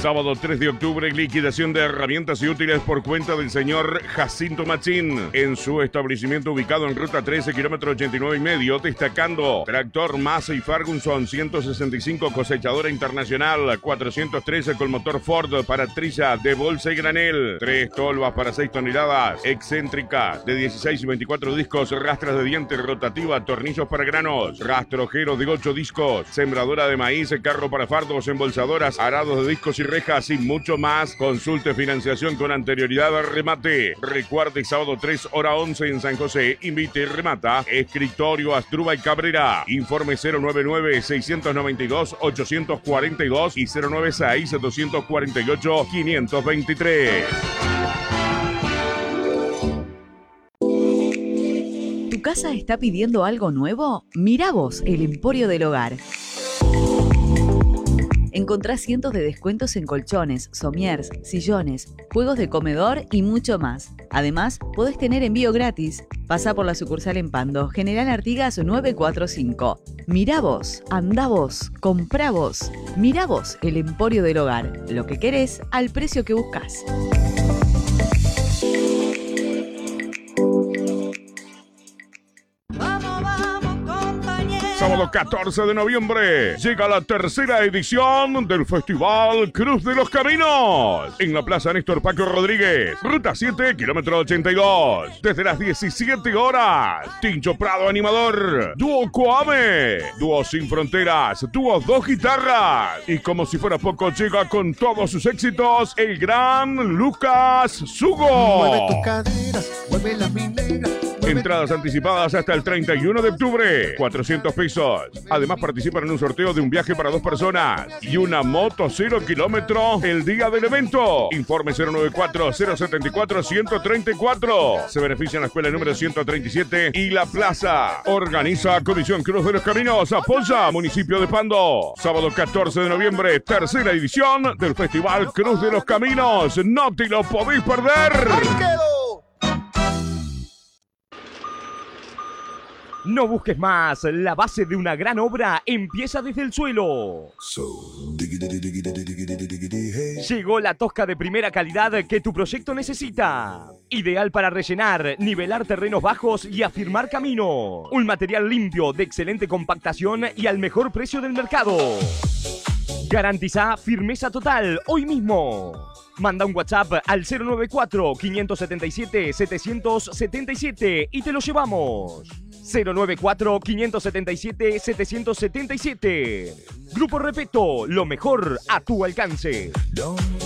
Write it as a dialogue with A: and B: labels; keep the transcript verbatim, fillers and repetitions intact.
A: Sábado tres de octubre, liquidación de herramientas y útiles por cuenta del señor Jacinto Machín en su establecimiento ubicado en ruta trece, kilómetro ochenta y nueve y medio, destacando tractor Massey Ferguson ciento sesenta y cinco, cosechadora internacional cuatrocientos trece con motor Ford para trilla de bolsa y granel, tres tolvas para seis toneladas, excéntrica de dieciséis y veinticuatro discos, rastras de diente rotativa, tornillos para granos, rastrojero de ocho discos, sembradora de maíz, carro para fardos, embolsadoras, arados de discos y rejas y mucho más. Consulte financiación con anterioridad al remate. Recuerde, sábado tres, hora once en San José. Invite y remata Escritorio Astruba y Cabrera. Informe cero nueve nueve, seis nueve dos, ocho cuatro dos y cero nueve seis, dos cuatro ocho, cinco dos tres.
B: ¿Tu casa está pidiendo algo nuevo? Mirá vos, el Emporio del Hogar. Encontrás cientos de descuentos en colchones, somiers, sillones, juegos de comedor y mucho más. Además, podés tener envío gratis. Pasá por la sucursal en Pando, General Artigas nueve cuatro cinco. Mirá vos, andá vos, comprá vos. Mirá vos, el Emporio del Hogar. Lo que querés al precio que buscás.
A: Sábado catorce de noviembre llega la tercera edición del Festival Cruz de los Caminos en la Plaza Néstor Paco Rodríguez, ruta siete, kilómetro ochenta y dos. Desde las diecisiete horas, Tincho Prado animador, dúo Coame, dúo Sin Fronteras, dúo Dos Guitarras. Y como si fuera poco, llega con todos sus éxitos el gran Lucas Sugo.
C: Mueve tus caderas, mueve las mineras.
A: Entradas anticipadas hasta el treinta y uno de octubre, cuatrocientos pesos. Además participan en un sorteo de un viaje para dos personas y una moto cero kilómetro el día del evento. Informe cero nueve cuatro, cero siete cuatro, uno cero tres cuatro. Se benefician la escuela número ciento treinta y siete y la plaza. Organiza Comisión Cruz de los Caminos. Apoya Municipio de Pando. Sábado catorce de noviembre, tercera edición del Festival Cruz de los Caminos. No te lo podéis perder.
D: No busques más, la base de una gran obra empieza desde el suelo. Llegó la tosca de primera calidad que tu proyecto necesita. Ideal para rellenar, nivelar terrenos bajos y afirmar camino. Un material limpio, de excelente compactación y al mejor precio del mercado. Garantiza firmeza total hoy mismo. Manda un WhatsApp al cero nueve cuatro, cinco siete siete, siete siete siete y te lo llevamos. cero nueve cuatro, cinco siete siete, siete siete siete. Grupo Repeto, lo mejor a tu alcance.